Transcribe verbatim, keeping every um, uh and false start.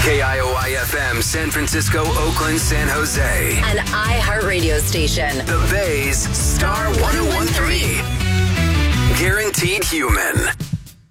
K I O I F M, San Francisco, Oakland, San Jose. An iHeartRadio station. The Bay's Star one oh one three. Guaranteed Human.